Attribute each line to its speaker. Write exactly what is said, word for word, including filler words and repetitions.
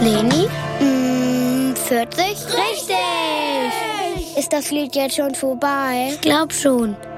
Speaker 1: Leni?
Speaker 2: Mm, vierzig?
Speaker 1: Richtig!
Speaker 2: Ist das Lied jetzt schon vorbei?
Speaker 1: Glaub schon.